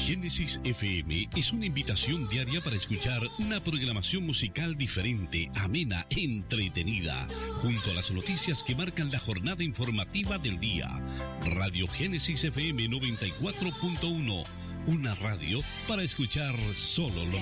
Génesis FM es una invitación diaria para escuchar una programación musical diferente, amena, entretenida, junto a las noticias que marcan la jornada informativa del día. Radio Génesis FM 94.1, una radio para escuchar solo lo